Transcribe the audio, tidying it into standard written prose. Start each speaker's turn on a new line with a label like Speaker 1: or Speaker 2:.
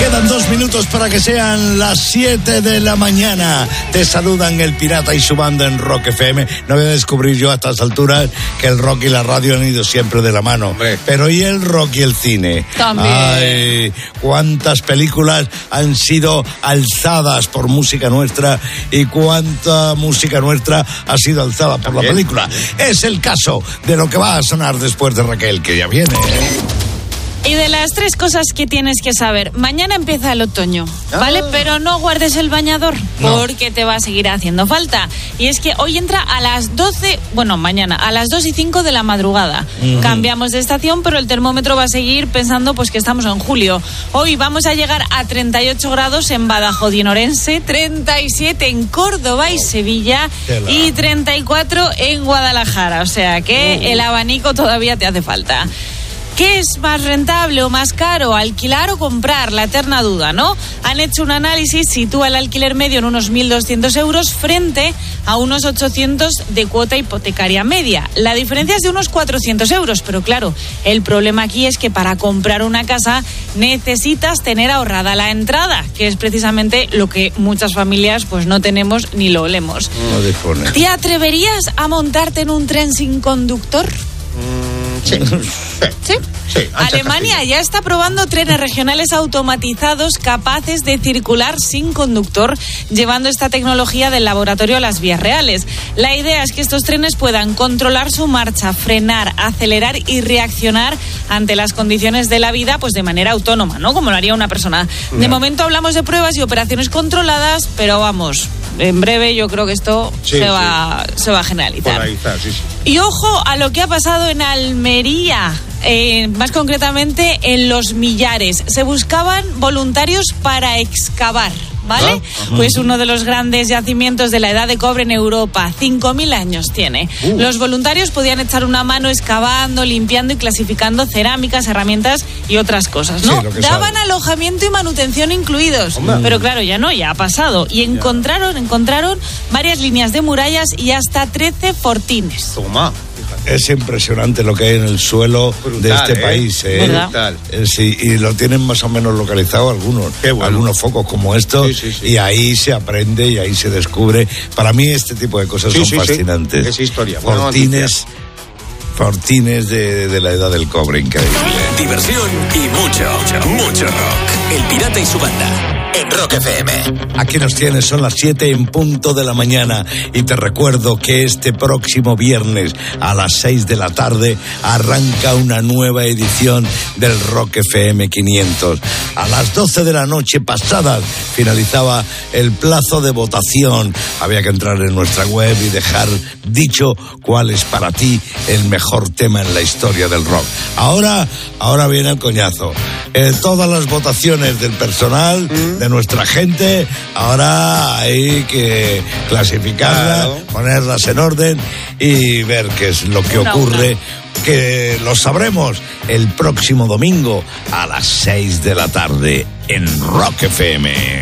Speaker 1: Quedan 2 minutos para que sean las 7 de la mañana. Te saludan el Pirata y su banda en Rock FM. No voy a descubrir yo a estas alturas que el rock y la radio han ido siempre de la mano. Hombre. Pero ¿y el rock y el cine?
Speaker 2: También.
Speaker 1: Ay, cuántas películas han sido alzadas por música nuestra y cuánta música nuestra ha sido alzada por la película. Es el caso de lo que va a sonar después de Raquel, que ya viene.
Speaker 2: Y de las 3 cosas que tienes que saber, mañana empieza el otoño, ¿vale? Pero no guardes el bañador, porque te va a seguir haciendo falta. Y es que hoy entra a las 12, mañana, a las 2:05 de la madrugada. Cambiamos de estación, pero el termómetro va a seguir pensando pues que estamos en julio. Hoy vamos a llegar a 38 grados en Badajoz y en Orense, 37 en Córdoba y Sevilla y 34 en Guadalajara. O sea que el abanico todavía te hace falta. ¿Qué es más rentable o más caro, alquilar o comprar? La eterna duda, ¿no? Han hecho un análisis, sitúa el alquiler medio en unos 1.200 euros frente a unos 800 de cuota hipotecaria media. La diferencia es de unos 400 euros, pero claro, el problema aquí es que para comprar una casa necesitas tener ahorrada la entrada, que es precisamente lo que muchas familias pues no tenemos ni lo olemos.
Speaker 1: No dispone.
Speaker 2: ¿Te atreverías a montarte en un tren sin conductor? Sí. Alemania ya está probando trenes regionales automatizados capaces de circular sin conductor, llevando esta tecnología del laboratorio a las vías reales. La idea es que estos trenes puedan controlar su marcha, frenar, acelerar y reaccionar ante las condiciones de la vida, pues de manera autónoma, ¿no? Como lo haría una persona. De momento hablamos de pruebas y operaciones controladas, pero vamos, en breve yo creo que esto se va a generalizar. Y ojo a lo que ha pasado en Almería. Más concretamente en Los Millares. Se buscaban voluntarios para excavar, ¿vale? Pues uno de los grandes yacimientos de la edad de cobre en Europa, 5.000 años tiene. Los voluntarios podían echar una mano excavando, limpiando y clasificando cerámicas, herramientas y otras cosas, ¿no? Sí, daban alojamiento y manutención incluidos. Pero claro, ya ha pasado. Y encontraron varias líneas de murallas y hasta 13 fortines.
Speaker 3: Toma.
Speaker 1: Es impresionante lo que hay en el suelo de este país. Sí, y lo tienen más o menos localizado algunos focos como estos, y ahí se aprende y ahí se descubre. Para mí este tipo de cosas son fascinantes.
Speaker 3: Es historia.
Speaker 1: Fortines de la edad del cobre, increíble.
Speaker 4: Diversión y mucho rock. El Pirata y su banda. En Rock FM.
Speaker 1: Aquí nos tienes, son las 7 en punto de la mañana y te recuerdo que este próximo viernes a las 6 de la tarde arranca una nueva edición del Rock FM 500. A las 12 de la noche pasadas finalizaba el plazo de votación. Había que entrar en nuestra web y dejar dicho cuál es para ti el mejor tema en la historia del rock. Ahora viene el coñazo. Todas las votaciones del personal, de nuestra gente, ahora hay que clasificarlas, ponerlas en orden y ver qué es lo que ocurre, que lo sabremos el próximo domingo a las 6 de la tarde en Rock FM.